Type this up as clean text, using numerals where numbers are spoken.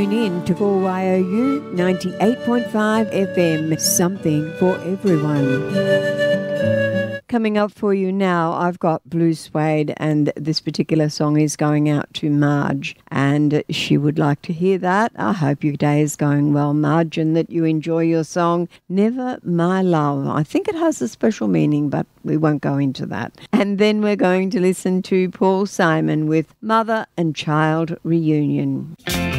Tune in to 4YOU 98.5 FM, something for everyone. Coming up for you now, I've got Blue Suede, and this particular song is going out to Marge, and she would like to hear that. I hope your day is going well, Marge, and that you enjoy your song, Never My Love. I think it has a special meaning, but we won't go into that. And then we're going to listen to Paul Simon with Mother and Child Reunion.